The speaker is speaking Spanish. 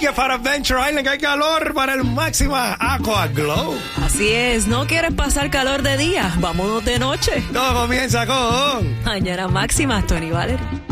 que para Adventure Island, que hay calor para el Máxima Aqua Glow. Así es, ¿no quieres pasar calor de día? Vámonos de noche. Todo comienza con Mañana Máxima, Tony Valery.